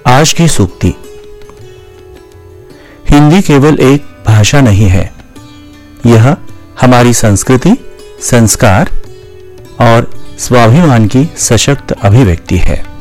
आज की सूक्ति। हिंदी केवल एक भाषा नहीं है, यह हमारी संस्कृति, संस्कार और स्वाभिमान की सशक्त अभिव्यक्ति है।